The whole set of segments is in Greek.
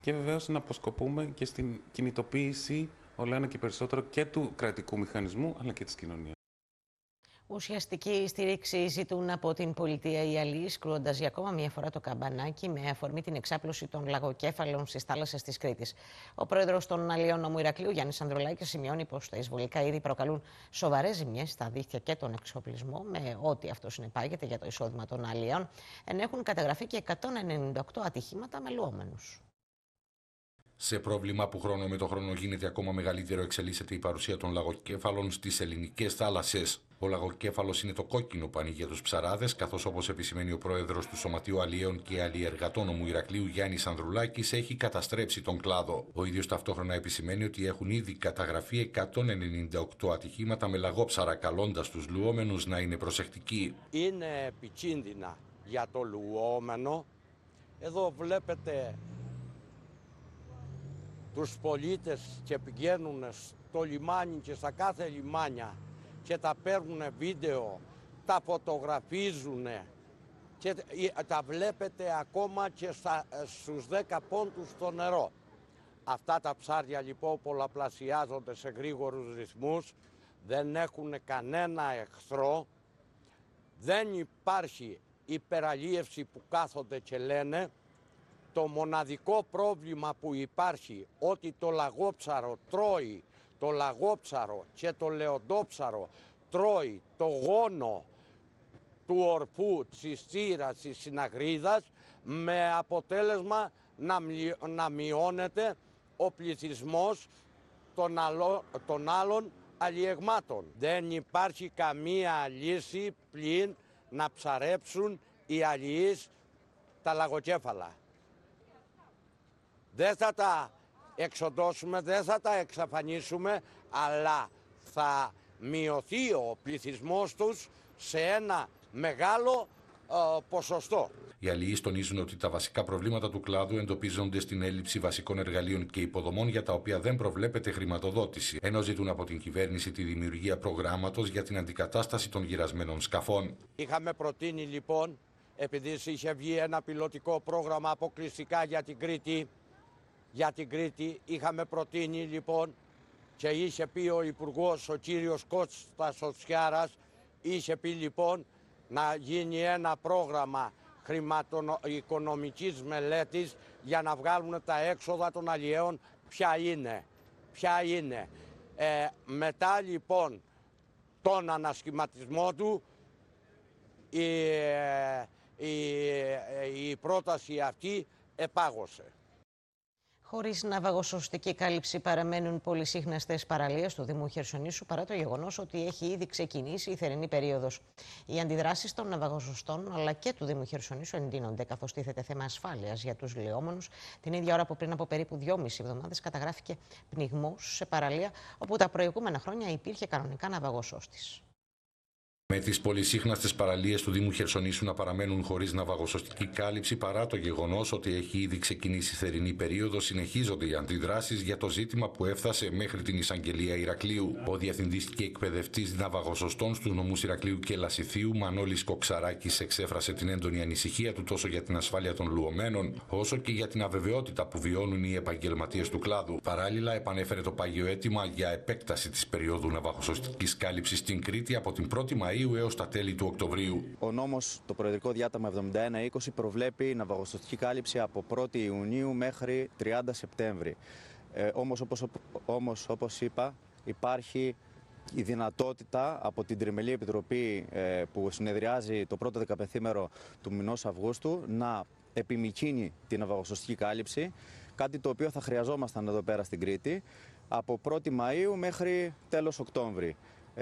Και βεβαίως να αποσκοπούμε και στην κινητοποίηση όλο ένα και περισσότερο και του κρατικού μηχανισμού αλλά και της κοινωνίας. Ουσιαστική στήριξη ζητούν από την πολιτεία οι αλλοίς, κρούοντας για ακόμα μία φορά το καμπανάκι με αφορμή την εξάπλωση των λαγοκέφαλων στις θάλασσες της Κρήτης. Ο πρόεδρος των αλλιών νομού Ηρακλείου, Γιάννης Ανδρουλάκης, σημειώνει πως τα εισβολικά είδη προκαλούν σοβαρές ζημιές στα δίχτυα και τον εξοπλισμό, με ό,τι αυτό συνεπάγεται για το εισόδημα των αλλιών, ενώ έχουν καταγραφεί και 198 ατυχήματα με λουόμενους. Σε πρόβλημα που χρόνο με το χρόνο γίνεται ακόμα μεγαλύτερο, εξελίσσεται η παρουσία των λαγοκέφαλων στις ελληνικές θάλασσες. Ο λαγοκέφαλος είναι το κόκκινο πανί για τους ψαράδες, καθώς όπως επισημαίνει ο πρόεδρος του Σωματείου Αλλιέων και Αλλιεργατόνομου Ηρακλείου, Γιάννης Ανδρουλάκης, έχει καταστρέψει τον κλάδο. Ο ίδιος ταυτόχρονα επισημαίνει ότι έχουν ήδη καταγραφεί 198 ατυχήματα με λαγόψαρα, καλώντας τους λουόμενους να είναι προσεκτικοί. Είναι επικίνδυνα για το λουόμενο. Εδώ βλέπετε τους πολίτες και πηγαίνουν στο λιμάνι και στα κάθε λιμάνια και τα παίρνουν βίντεο, τα φωτογραφίζουν και τα βλέπετε ακόμα και στους 10 πόντους στο νερό. Αυτά τα ψάρια λοιπόν πολλαπλασιάζονται σε γρήγορους ρυθμούς, δεν έχουν κανένα εχθρό, δεν υπάρχει υπεραλίευση που κάθονται και λένε. Το μοναδικό πρόβλημα που υπάρχει ότι το λαγόψαρο τρώει, το λαγόψαρο και το λεοντόψαρο τρώει το γόνο του ορφού, της στήρας, της συναγρίδας, με αποτέλεσμα να μειώνεται ο πληθυσμός των άλλων αλλιεγμάτων. Δεν υπάρχει καμία λύση πλην να ψαρέψουν οι αλλιείς τα λαγοκέφαλα. Δεν θα τα εξοντώσουμε, δεν θα τα εξαφανίσουμε, αλλά θα μειωθεί ο πληθυσμός τους σε ένα μεγάλο ποσοστό. Οι αλληλείς τονίζουν ότι τα βασικά προβλήματα του κλάδου εντοπίζονται στην έλλειψη βασικών εργαλείων και υποδομών για τα οποία δεν προβλέπεται χρηματοδότηση, ενώ ζητούν από την κυβέρνηση τη δημιουργία προγράμματος για την αντικατάσταση των γυρασμένων σκαφών. Είχαμε προτείνει λοιπόν, επειδή είχε βγει ένα πιλωτικό πρόγραμμα αποκλειστικά για την Κρήτη, είχαμε προτείνει λοιπόν και είχε πει ο Υπουργός, ο κύριος Κώστας Οτσιάρας, είχε πει λοιπόν να γίνει ένα πρόγραμμα χρηματοοικονομικής μελέτης για να βγάλουν τα έξοδα των αλλιέων ποια είναι. Μετά λοιπόν τον ανασχηματισμό του η πρόταση αυτή επάγωσε. Χωρίς ναυαγοσωστική κάλυψη παραμένουν πολυσύχναστες παραλίες του Δήμου Χερσονήσου, παρά το γεγονός ότι έχει ήδη ξεκινήσει η θερινή περίοδος. Οι αντιδράσεις των ναυαγοσωστών αλλά και του Δήμου Χερσονήσου εντείνονται, καθώς τίθεται θέμα ασφάλειας για τους λιόμενους, την ίδια ώρα που πριν από περίπου 2,5 εβδομάδες καταγράφηκε πνιγμός σε παραλία όπου τα προηγούμενα χρόνια υπήρχε κανονικά ναυαγοσώστης. Με τις πολυσύχναστες παραλίες του Δήμου Χερσονήσου να παραμένουν χωρίς ναυαγοσωστική κάλυψη, παρά το γεγονός ότι έχει ήδη ξεκινήσει η θερινή περίοδος, συνεχίζονται οι αντιδράσεις για το ζήτημα που έφτασε μέχρι την εισαγγελία Ηρακλείου. Ο διευθυντής και εκπαιδευτής ναυαγοσωστών στους νομούς Ηρακλείου και Λασιθίου, Μανώλης Κοξαράκης, εξέφρασε την έντονη ανησυχία του τόσο για την ασφάλεια των λουωμένων, όσο και για την αβεβαιότητα που βιώνουν οι επαγγελματίες του κλάδου. Παράλληλα, επανέφερε το πάγιο αίτημα για επέκταση της περίοδου ναυαγοσωστικής κάλυψης στην Κρήτη από την 1η Μαΐου έως τα τέλη του Οκτωβρίου. Ο νόμος, το Προεδρικό Διάταγμα 71-20, προβλέπει ναυαγοσωστική κάλυψη από 1η Ιουνίου μέχρι 30 Σεπτέμβρη. Όμως, όπως είπα, υπάρχει η δυνατότητα από την Τριμελή Επιτροπή που συνεδριάζει το πρώτο δεκαπενθήμερο του μηνός Αυγούστου να επιμικρύνει την ναυαγοσωστική κάλυψη, κάτι το οποίο θα χρειαζόμασταν εδώ πέρα στην Κρήτη, από 1η Μαΐου μέχρι τέλος Οκτώβρη.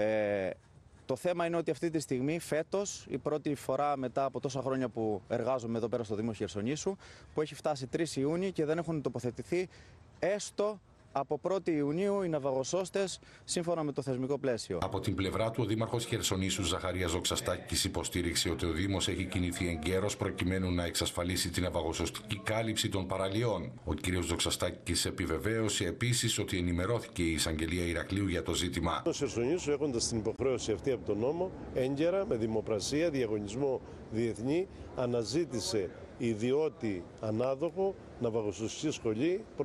Το θέμα είναι ότι αυτή τη στιγμή, φέτος, η πρώτη φορά μετά από τόσα χρόνια που εργάζομαι εδώ πέρα στο Δήμο Χερσονήσου, που έχει φτάσει 3 Ιούνιου και δεν έχουν τοποθετηθεί έστω από 1η Ιουνίου οι ναυαγοσώστες σύμφωνα με το θεσμικό πλαίσιο. Από την πλευρά του, ο Δήμαρχος Χερσονήσου Ζαχαρίας Ζοξαστάκης υποστήριξε ότι ο Δήμος έχει κινηθεί εγκαίρος προκειμένου να εξασφαλίσει την ναυαγοσωστική κάλυψη των παραλιών. Ο κ. Ζοξαστάκης επιβεβαίωσε επίσης ότι ενημερώθηκε η εισαγγελία Ηρακλείου για το ζήτημα. Ο Χερσονήσου, έχοντας την υποχρέωση αυτή από τον νόμο, έγκαιρα με δημοπρασία, διαγωνισμό διεθνή, αναζήτησε ιδιώτη ανάδοχο ναυαγοσωστική σχολή